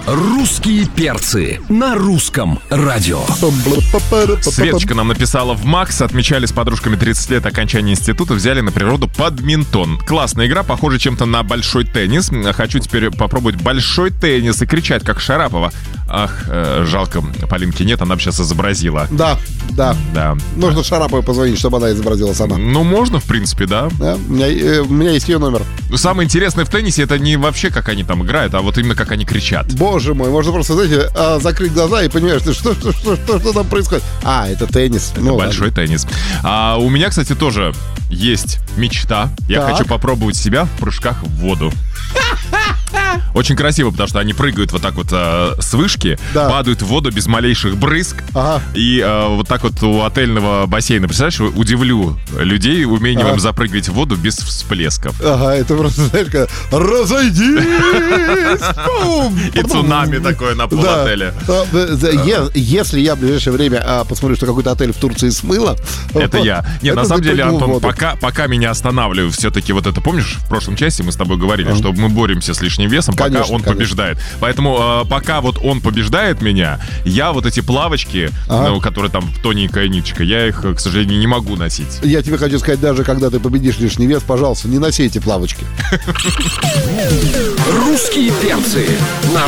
«Русские перцы» на русском радио. Светочка нам написала: в МАКС отмечали с подружками 30 лет окончания института, взяли на природу бадминтон. Классная игра, похожа чем-то на большой теннис. Хочу теперь попробовать большой теннис и кричать, как Шарапова. Ах, жалко, Полинки нет, она бы сейчас изобразила. Да. Нужно Шараповой позвонить, чтобы она изобразила сама. Ну, можно, в принципе, да. У меня есть ее номер. Самое интересное в теннисе — это не вообще, как они там играют, а вот именно как они кричат. Боже мой, можно просто, знаете, закрыть глаза и понимаешь, что там происходит. Это теннис. Это большой теннис. А у меня, кстати, тоже есть мечта. Я хочу попробовать себя в прыжках в воду. Очень красиво, потому что они прыгают вот так вот с вышки, падают в воду без малейших брызг. И вот так вот у отельного бассейна, представляешь, удивлю людей умением запрыгивать в воду без всплесков. Это просто, знаешь, как разойдись! И цунами такое на пол отеля. Если я в ближайшее время посмотрю, что какой-то отель в Турции смыло... Это я. Нет, на самом деле, Антон, пока меня останавливаю, все-таки вот это, помнишь, в прошлом часе мы с тобой говорили, что мы боремся с лишним весом, пока он побеждает. Поэтому пока вот он побеждает меня, я вот эти плавочки, которые там тоненькая ниточка, я их, к сожалению, не могу носить. Я тебе хочу сказать, даже когда ты победишь лишний вес, пожалуйста, не носи эти плавочки. «Русские перцы» на